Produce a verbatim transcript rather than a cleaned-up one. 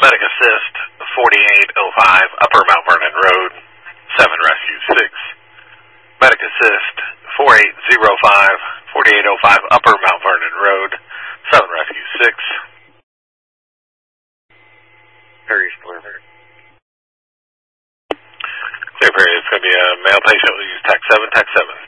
Medic Assist, forty-eight oh five, Upper Mount Vernon Road, seven Rescue six. Medic Assist, forty-eight oh five, forty-eight oh five, Upper Mount Vernon Road, seven Rescue six. Perry's clear. Clear, Perry. It's going to be a male patient. We'll use Tech seven, Tech seven.